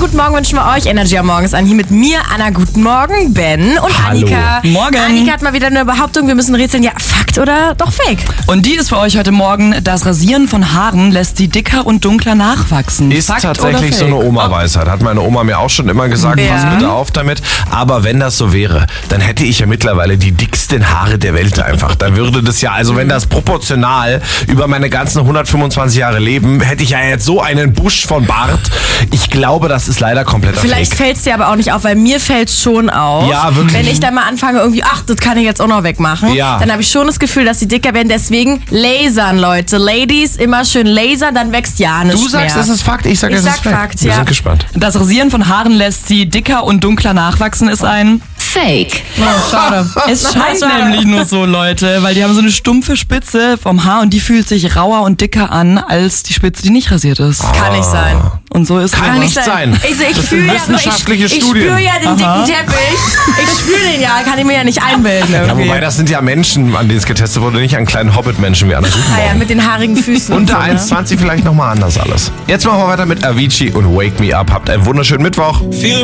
guten Morgen wünschen wir euch. Energy am Morgen ist an. Hier mit mir, Anna. Guten Morgen, Ben und Hallo. Annika. Morgen. Annika hat mal wieder eine Behauptung. Wir müssen rätseln. Ja, Fakt oder doch Fake? Und die ist für euch heute Morgen: Das Rasieren von Haaren lässt sie dicker und dunkler nachwachsen. Ist Fakt tatsächlich oder so eine Fake? Oma-Weisheit. Hat meine Oma mir auch schon immer gesagt, Ja. pass bitte auf damit. Aber wenn das so wäre, dann hätte ich ja mittlerweile die dicksten Haare der Welt einfach. Dann würde das ja, also wenn das proportional über meine ganzen 125 Jahre Leben, hätte ich ja jetzt so einen Busch von Bart. Ich glaube, das ist leider kompletter Vielleicht Fake. fällt es dir aber auch nicht auf, weil mir fällt es schon auf. Ja, wirklich. Wenn ich dann mal anfange irgendwie, ach, das kann ich jetzt auch noch wegmachen. Ja. Dann habe ich schon das Gefühl, dass sie dicker werden. Deswegen lasern, Leute. Ladies, immer schön lasern, dann wächst ja nicht Du sagst, mehr. es ist Fakt, ich sage, Ich es ist sag Fake. Fakt, Wir ja. sind gespannt. Das Rasieren von Haaren lässt sie dicker und dunkler nachwachsen, ist ein... Fake. Oh, schade. Es scheint Schade. nämlich nur so, Leute, weil die haben so eine stumpfe Spitze vom Haar und die fühlt sich rauer und dicker an als die Spitze, die nicht rasiert ist. Kann nicht sein. Und so ist Kann es. nicht sein. Ich Das fühle sind ja so, wissenschaftliche ich Studien. spüre ja den dicken Teppich. Ich spüre den ja, kann ich mir ja nicht einbilden Ja, irgendwie. wobei das sind ja Menschen, an denen es getestet wurde, nicht an kleinen Hobbit-Menschen wie Anna. Ah ja, mit den haarigen Füßen. und Unter so, ne? 1,20 vielleicht nochmal anders alles. Jetzt machen wir weiter mit Avicii und Wake Me Up. Habt einen wunderschönen Mittwoch. Feel